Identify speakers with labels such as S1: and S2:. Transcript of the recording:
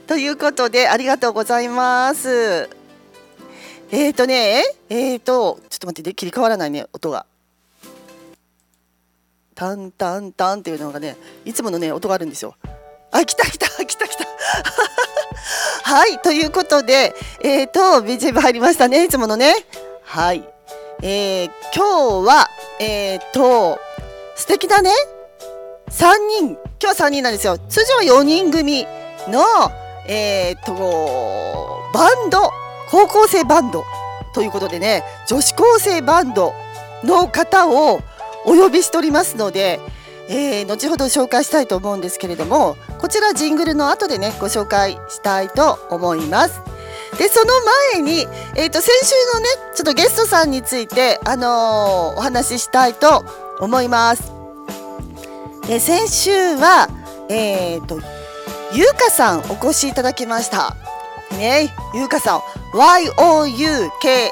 S1: ということでありがとうございます。ちょっと待ってね、切り替わらないね、音が。タンタンタンっていうのがね、いつものね、音があるんですよ。あ、来た。はい、ということで、BGM 入りましたね、いつものね。はい。今日は、素敵なね、3人、今日は3人なんですよ。通常は4人組の、バンド、高校生バンドということでね、女子高生バンドの方をお呼びしておりますので、後ほど紹介したいと思うんですけれども、こちらジングルの後でねご紹介したいと思います。でその前に、先週のねちょっとゲストさんについて、お話ししたいと思います。先週は、ゆうかさんお越しいただきましたね。ゆうかさん YOUKA